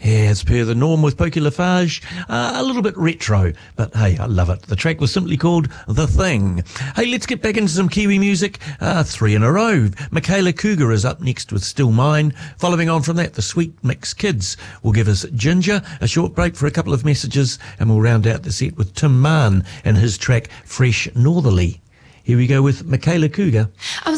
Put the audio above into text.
As per the norm with Pokey Lafarge, a little bit retro, but hey, I love it. The track was simply called The Thing. Hey, let's get back into some Kiwi music. 3 in a row. Michaela Cougar is up next with Still Mine. Following on from that, the Sweet Mix Kids will give us Ginger, a short break for a couple of messages, and we'll round out the set with Tim Mann and his track Fresh Northerly. Here we go with Michaela Cougar.